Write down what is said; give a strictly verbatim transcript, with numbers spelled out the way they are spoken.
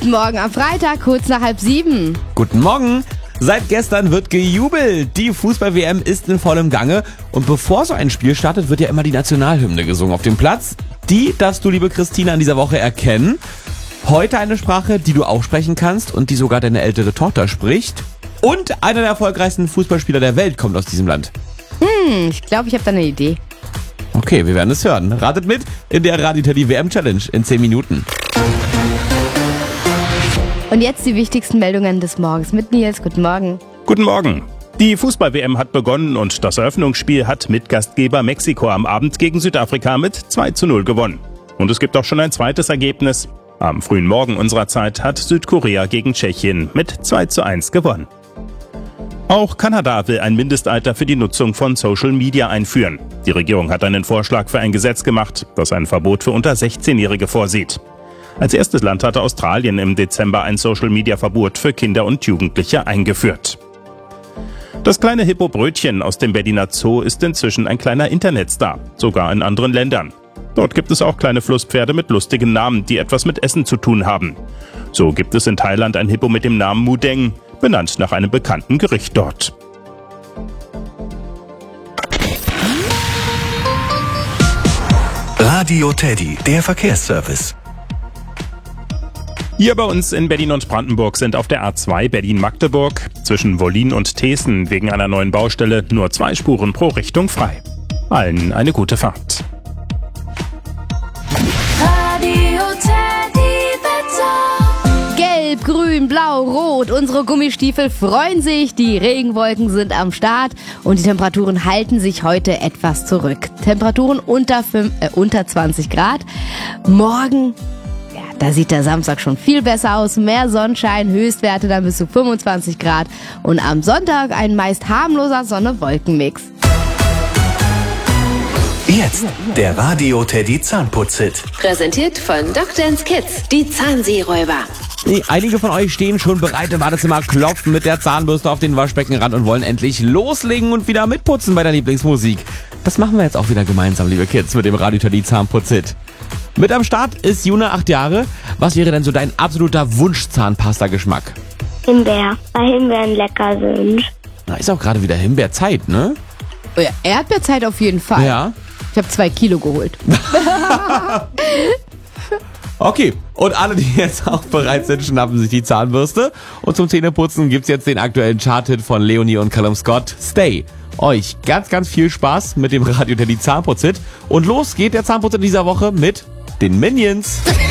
Guten Morgen am Freitag, kurz nach halb sieben. Guten Morgen. Seit gestern wird gejubelt. Die Fußball-W M ist in vollem Gange. Und bevor so ein Spiel startet, wird ja immer die Nationalhymne gesungen auf dem Platz. Die darfst du, liebe Christina, in dieser Woche erkennen. Heute eine Sprache, die du auch sprechen kannst und die sogar deine ältere Tochter spricht. Und einer der erfolgreichsten Fußballspieler der Welt kommt aus diesem Land. Hm, ich glaube, ich habe da eine Idee. Okay, wir werden es hören. Ratet mit in der Radio Teddy W M Challenge in zehn Minuten. Und jetzt die wichtigsten Meldungen des Morgens mit Nils. Guten Morgen. Guten Morgen. Die Fußball-W M hat begonnen und das Eröffnungsspiel hat Mitgastgeber Mexiko am Abend gegen Südafrika mit zwei zu null gewonnen. Und es gibt auch schon ein zweites Ergebnis. Am frühen Morgen unserer Zeit hat Südkorea gegen Tschechien mit zwei zu eins gewonnen. Auch Kanada will ein Mindestalter für die Nutzung von Social Media einführen. Die Regierung hat einen Vorschlag für ein Gesetz gemacht, das ein Verbot für unter sechzehnjährige vorsieht. Als erstes Land hatte Australien im Dezember ein Social-Media-Verbot für Kinder und Jugendliche eingeführt. Das kleine Hippo-Brötchen aus dem Berliner Zoo ist inzwischen ein kleiner Internetstar, sogar in anderen Ländern. Dort gibt es auch kleine Flusspferde mit lustigen Namen, die etwas mit Essen zu tun haben. So gibt es in Thailand ein Hippo mit dem Namen Mudeng, benannt nach einem bekannten Gericht dort. Radio Teddy, der Verkehrsservice. Hier bei uns in Berlin und Brandenburg sind auf der A zwei Berlin-Magdeburg zwischen Wollin und Thesen wegen einer neuen Baustelle nur zwei Spuren pro Richtung frei. Allen eine gute Fahrt. Radio Teddy Wetter. Gelb, grün, blau, rot. Unsere Gummistiefel freuen sich. Die Regenwolken sind am Start und die Temperaturen halten sich heute etwas zurück. Temperaturen unter, fünf, äh, unter zwanzig Grad. Morgen... Da sieht der Samstag schon viel besser aus. Mehr Sonnenschein, Höchstwerte dann bis zu fünfundzwanzig Grad. Und am Sonntag ein meist harmloser Sonne-Wolken-Mix. Jetzt der Radio Teddy Zahnputz-Hit. Präsentiert von Doctors Kids, die Zahnseeräuber. Einige von euch stehen schon bereit im Badezimmer, klopfen mit der Zahnbürste auf den Waschbeckenrand und wollen endlich loslegen und wieder mitputzen bei der Lieblingsmusik. Das machen wir jetzt auch wieder gemeinsam, liebe Kids, mit dem Radio Teddy Zahnputz-Hit. Mit am Start ist Juna, acht Jahre. Was wäre denn so dein absoluter Wunsch-Zahnpasta-Geschmack? Himbeer, weil Himbeeren lecker sind. Na, ist auch gerade wieder Himbeerzeit, ne? Oh ja, Erdbeerzeit auf jeden Fall. Ja. Ich habe zwei Kilo geholt. Okay, und alle, die jetzt auch bereit sind, schnappen sich die Zahnbürste. Und zum Zähneputzen gibt's jetzt den aktuellen Chart-Hit von Leonie und Callum Scott, Stay. Euch ganz, ganz viel Spaß mit dem Radio Teddy Zahnputz-Hit. Und los geht der Zahnputz in dieser Woche mit den Minions.